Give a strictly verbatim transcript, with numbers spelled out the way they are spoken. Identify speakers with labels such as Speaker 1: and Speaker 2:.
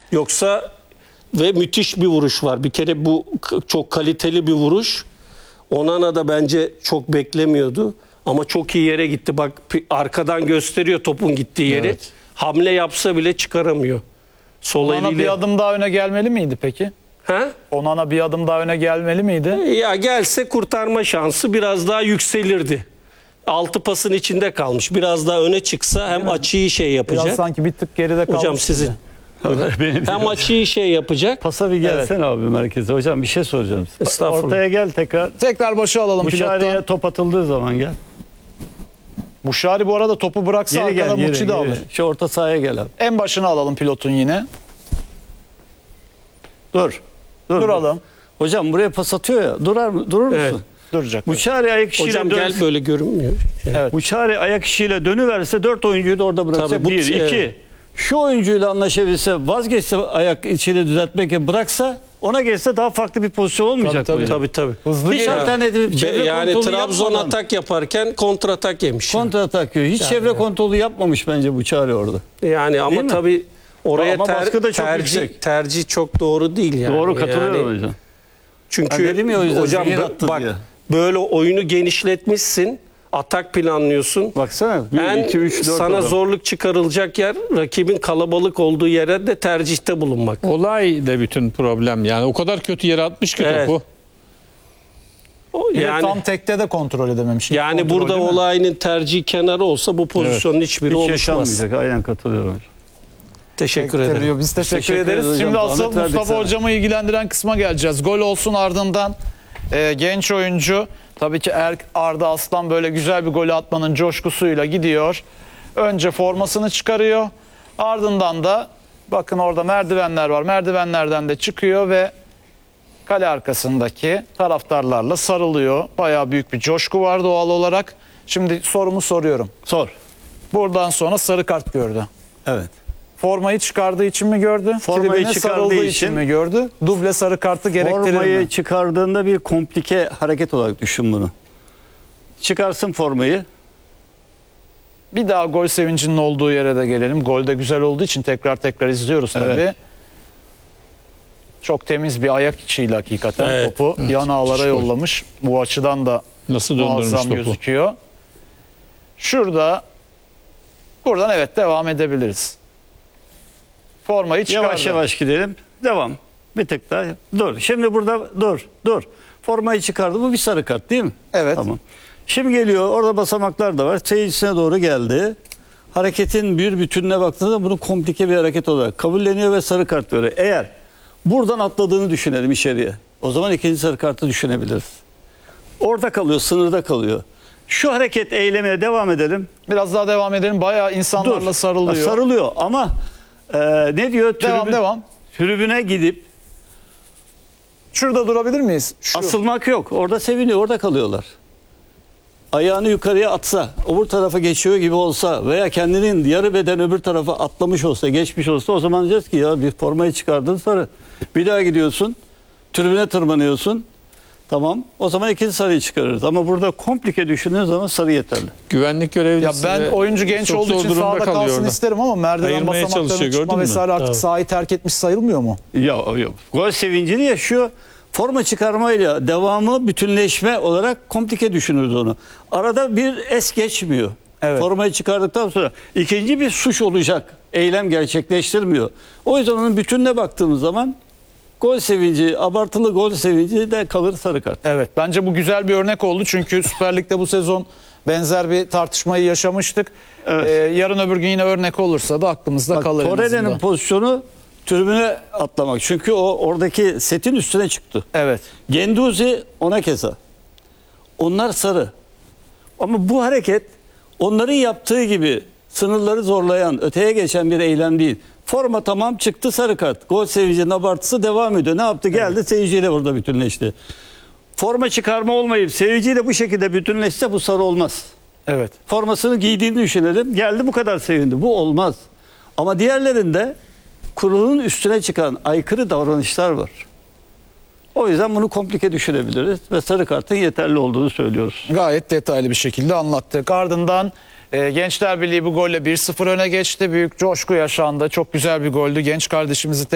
Speaker 1: Yoksa ve müthiş bir vuruş var. Bir kere bu çok kaliteli bir vuruş. Onana da bence çok beklemiyordu. Ama çok iyi yere gitti. Bak arkadan gösteriyor topun gittiği yeri. Evet. Hamle yapsa bile çıkaramıyor. Sol
Speaker 2: Onana
Speaker 1: eliyle...
Speaker 2: bir adım daha öne gelmeli miydi peki?
Speaker 1: He?
Speaker 2: Onana bir adım daha öne gelmeli miydi?
Speaker 1: Ya gelse kurtarma şansı biraz daha yükselirdi. Altı pasın içinde kalmış. Biraz daha öne çıksa hem açıyı şey yapacak.
Speaker 2: Biraz sanki bir tık geride kalmış.
Speaker 1: Hocam sizin. Hem açıyı şey yapacak.
Speaker 3: Pasa bir gelsen evet. Abi merkeze. Hocam bir şey soracağım.
Speaker 1: Estağfurullah.
Speaker 3: Ortaya gel tekrar.
Speaker 2: Tekrar başı alalım.
Speaker 3: Muşari'ye top atıldığı zaman gel.
Speaker 2: Muşari bu arada topu bıraksa
Speaker 3: geri
Speaker 2: arkada
Speaker 3: gel,
Speaker 2: Muçi de alır.
Speaker 3: Şu orta sahaya gel abi.
Speaker 2: En başına alalım pilotun yine.
Speaker 3: Dur. Dur
Speaker 2: Duralım.
Speaker 3: Hocam buraya pas atıyor ya. Durar mı? Durur musun?
Speaker 1: Evet.
Speaker 2: Duracak.
Speaker 3: Muşari ayak işiyle
Speaker 1: Hocam
Speaker 3: dön...
Speaker 1: gel böyle görünmüyor.
Speaker 2: Evet.
Speaker 3: Muşari ayak işiyle dönüverse dört oyuncuyu da orada bıraksa.
Speaker 1: Tabii, bu-
Speaker 3: bir, iki.
Speaker 1: evet.
Speaker 3: Şu oyuncuyla anlaşabilse, vazgeçse ayak içiyle düzeltmek bıraksa, ona geçse daha farklı bir pozisyon olmayacak.
Speaker 1: Tabii
Speaker 3: mı?
Speaker 1: tabii. tabii.
Speaker 2: Hızlı
Speaker 3: Hiç
Speaker 2: geliyor.
Speaker 3: alternatif çevre
Speaker 1: Yani
Speaker 3: kontrolü
Speaker 1: Trabzon
Speaker 3: yapmadan,
Speaker 1: atak yaparken kontra atak yemiş.
Speaker 3: kontra atak yiyor. Hiç
Speaker 1: Yani
Speaker 3: çevre
Speaker 1: evet.
Speaker 3: kontrolü yapmamış bence bu Çağrı orada.
Speaker 1: Yani
Speaker 3: Değil
Speaker 1: ama
Speaker 3: mi?
Speaker 1: tabii oraya
Speaker 3: Ama
Speaker 1: ter,
Speaker 3: baskı da çok
Speaker 1: tercih,
Speaker 3: yüksek.
Speaker 1: tercih çok doğru değil yani.
Speaker 3: Doğru katılıyorum
Speaker 1: Yani
Speaker 3: hocam.
Speaker 1: çünkü
Speaker 3: Ben dedim ya o yüzden
Speaker 1: hocam
Speaker 3: zehir
Speaker 1: bö-
Speaker 3: attı
Speaker 1: bak
Speaker 3: diye.
Speaker 1: böyle oyunu genişletmişsin. Atak planlıyorsun.
Speaker 3: Baksana.
Speaker 1: En
Speaker 3: bir, iki, üç, dört
Speaker 1: sana
Speaker 3: adam.
Speaker 1: zorluk çıkarılacak yer rakibin kalabalık olduğu yere de tercihte bulunmak.
Speaker 4: Olay da bütün problem. Yani o kadar kötü yere atmış ki
Speaker 1: Evet.
Speaker 4: topu.
Speaker 1: O
Speaker 2: Bir de
Speaker 1: yani
Speaker 2: tam tekte de kontrol edememiş.
Speaker 1: yani
Speaker 2: Kontrol
Speaker 1: burada
Speaker 2: değil mi?
Speaker 1: olayın tercih kenarı olsa bu pozisyonun hiçbiri
Speaker 3: Hiç
Speaker 1: oluşmaz.
Speaker 3: yaşanmayacak. Aynen katılıyorum hocam.
Speaker 1: Teşekkür ederim.
Speaker 2: Diyor. Biz teşekkür,
Speaker 3: Teşekkür
Speaker 2: ederiz.
Speaker 3: ederiz
Speaker 2: Şimdi
Speaker 3: hocam.
Speaker 2: asıl
Speaker 3: Ahmet verdik
Speaker 2: Mustafa
Speaker 3: sana.
Speaker 2: hocamı ilgilendiren kısma geleceğiz. Gol olsun ardından e, genç oyuncu tabii ki er, Arda Aslan böyle güzel bir golü atmanın coşkusuyla gidiyor. Önce formasını çıkarıyor. Ardından da bakın orada merdivenler var. Merdivenlerden de çıkıyor ve kale arkasındaki taraftarlarla sarılıyor. Bayağı büyük bir coşku var doğal olarak. Şimdi sorumu soruyorum.
Speaker 3: Sor.
Speaker 2: Buradan sonra sarı kart gördü.
Speaker 3: Evet.
Speaker 2: Formayı çıkardığı için mi gördü?
Speaker 3: Formayı
Speaker 2: Tribüne
Speaker 3: çıkardığı
Speaker 2: sarıldığı için,
Speaker 3: için
Speaker 2: mi gördü? Duble sarı kartı gerektirir
Speaker 3: Formayı
Speaker 2: mi?
Speaker 3: çıkardığında bir komplike hareket olarak düşün bunu. Çıkarsın formayı.
Speaker 2: Bir daha gol sevincinin olduğu yere de gelelim. Gol de güzel olduğu için tekrar tekrar izliyoruz tabii.
Speaker 3: Evet.
Speaker 2: Çok temiz bir ayak içiyle hakikaten
Speaker 1: Evet.
Speaker 2: topu
Speaker 4: Evet.
Speaker 2: yan ağlara
Speaker 4: Gol.
Speaker 2: yollamış. Bu açıdan da
Speaker 4: Nasıl döndürmüş
Speaker 2: muazzam
Speaker 4: topu.
Speaker 2: gözüküyor. Şurada buradan evet devam edebiliriz. Formayı çıkardı.
Speaker 3: Yavaş yavaş gidelim. Devam. Bir tık daha. Dur. Şimdi burada dur. Dur. Formayı çıkardı. Bu bir sarı kart değil mi?
Speaker 2: Evet.
Speaker 3: Tamam. Şimdi geliyor. Orada basamaklar da var. Seyircisine doğru geldi. Hareketin bir bütününe baktığında bunu komplike bir hareket olarak kabulleniyor ve sarı kart veriyor. Eğer buradan atladığını düşünelim içeriye. O zaman ikinci sarı kartı düşünebiliriz. Orada kalıyor. Sınırda kalıyor. Şu hareket eylemeye devam edelim.
Speaker 2: Biraz daha devam edelim. Bayağı insanlarla
Speaker 3: Dur.
Speaker 2: sarılıyor.
Speaker 3: Sarılıyor ama e, ne diyor?
Speaker 2: Devam,
Speaker 3: Tribün-
Speaker 2: devam.
Speaker 3: Tribüne gidip
Speaker 2: Şurada durabilir miyiz? Şu.
Speaker 3: asılmak yok. Orada seviniyor. Orada kalıyorlar. Ayağını yukarıya atsa, öbür tarafa geçiyor gibi olsa veya kendinin yarı beden öbür tarafa atlamış olsa, geçmiş olsa o zaman diyeceğiz ki ya bir formayı çıkardın sarı. Bir daha gidiyorsun. Tribüne tırmanıyorsun. Tamam. O zaman ikinci sarıyı çıkarırız. Ama burada komplike düşündüğün zaman sarı yeterli.
Speaker 4: Güvenlik
Speaker 2: Ya
Speaker 4: görevlisi
Speaker 2: ben
Speaker 4: de
Speaker 2: oyuncu genç
Speaker 4: çok
Speaker 2: olduğu
Speaker 4: zor
Speaker 2: için
Speaker 4: durumda
Speaker 2: sahada
Speaker 4: kalıyor
Speaker 2: kalsın
Speaker 4: orada.
Speaker 2: isterim ama merdiven
Speaker 4: Ayırmaya
Speaker 2: basamaklarına
Speaker 4: çalışıyor,
Speaker 2: çıkma
Speaker 4: gördün mü?
Speaker 2: vesaire artık
Speaker 4: Evet.
Speaker 2: sahayı terk etmiş sayılmıyor mu?
Speaker 3: Ya yok. Gol sevincini yaşıyor. Forma çıkarmayla devamı bütünleşme olarak komplike düşünürüz onu. Arada bir es geçmiyor.
Speaker 2: Evet.
Speaker 3: Formayı çıkardıktan sonra ikinci bir suç olacak. Eylem gerçekleştirmiyor. O yüzden onun bütününe baktığımız zaman gol sevinci, abartılı gol sevinci de kalır sarı kart.
Speaker 2: Evet, bence bu güzel bir örnek oldu çünkü Süper Lig'de bu sezon benzer bir tartışmayı yaşamıştık.
Speaker 3: Evet.
Speaker 2: Ee, yarın öbür gün yine örnek olursa da aklımızda
Speaker 3: Bak,
Speaker 2: kalır. en
Speaker 3: Torreira'nın
Speaker 2: azından.
Speaker 3: pozisyonu tribüne atlamak. Çünkü o oradaki setin üstüne çıktı.
Speaker 2: Evet.
Speaker 3: Genduzi ona keza. Onlar sarı. Ama bu hareket onların yaptığı gibi sınırları zorlayan, öteye geçen bir eylem değil. Forma tamam çıktı sarı kart. Gol sevincinin abartısı devam ediyor. Ne yaptı? Geldi evet. Seyirciyle burada bütünleşti. Forma çıkarma olmayıp seyirciyle bu şekilde bütünleşse bu sarı olmaz.
Speaker 2: Evet.
Speaker 3: Formasını giydiğini düşünelim. Geldi bu kadar sevindi. Bu olmaz. Ama diğerlerinde kurulun üstüne çıkan aykırı davranışlar var. O yüzden bunu komplike düşünebiliriz ve sarı kartın yeterli olduğunu söylüyoruz.
Speaker 2: Gayet detaylı bir şekilde anlattık. Ardından e, Gençler Birliği bu golle bir sıfır öne geçti. Büyük coşku yaşandı. Çok güzel bir goldü. Genç kardeşimizi